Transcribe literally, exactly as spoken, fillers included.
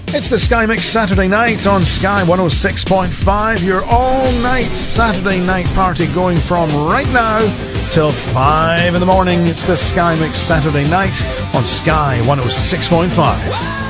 It's the Sky Mix Saturday night on Sky one oh six point five. Your all-night Saturday night party going from right now till five in the morning. It's the Sky Mix Saturday night on Sky one oh six point five.